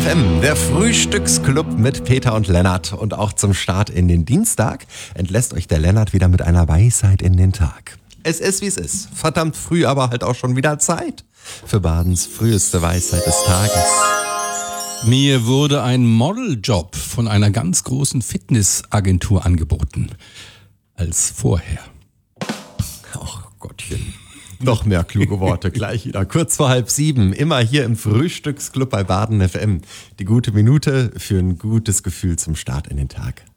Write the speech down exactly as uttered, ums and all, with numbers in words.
M, der Frühstücksclub mit Peter und Lennart. Und auch zum Start in den Dienstag entlässt euch der Lennart wieder mit einer Weisheit in den Tag. Es ist, wie es ist. Verdammt früh, aber halt auch schon wieder Zeit für Badens früheste Weisheit des Tages. Mir wurde ein Modeljob von einer ganz großen Fitnessagentur angeboten. Als vorher. Ach Gottchen. Noch mehr kluge Worte gleich wieder. Kurz vor halb sieben, immer hier im Frühstücksclub bei Baden F M. Die gute Minute für ein gutes Gefühl zum Start in den Tag.